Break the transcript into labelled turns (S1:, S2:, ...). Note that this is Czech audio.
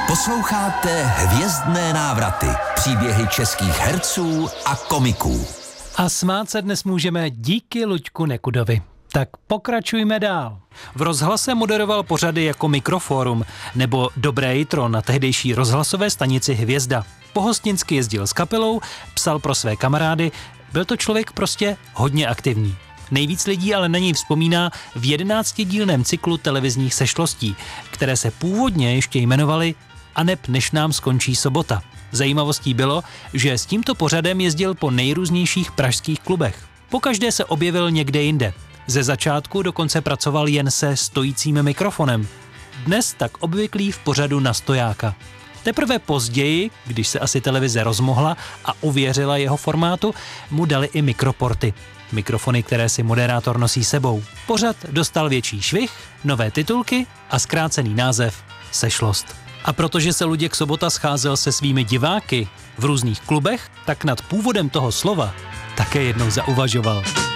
S1: Posloucháte Hvězdné návraty, příběhy českých herců a komiků.
S2: A smát se dnes můžeme díky Luďku Nekudovi. Tak pokračujme dál. V rozhlase moderoval pořady jako Mikroforum nebo Dobré jitro na tehdejší rozhlasové stanici Hvězda. Pohostinsky jezdil s kapelou, psal pro své kamarády, byl to člověk prostě hodně aktivní. Nejvíc lidí ale na něj vzpomíná v 11dílném cyklu televizních sešlostí, které se původně ještě jmenovaly Aneb než nám skončí sobota. Zajímavostí bylo, že s tímto pořadem jezdil po nejrůznějších pražských klubech. Pokaždé se objevil někde jinde. Ze začátku dokonce pracoval jen se stojícím mikrofonem. Dnes tak obvyklý v pořadu na stojáka. Teprve později, když se asi televize rozmohla a uvěřila jeho formátu, mu dali i mikroporty. Mikrofony, které si moderátor nosí sebou. Pořad dostal větší švih, nové titulky a zkrácený název Sešlost. A protože se Luděk Sobota scházel se svými diváky v různých klubech, tak nad původem toho slova také jednou zauvažoval.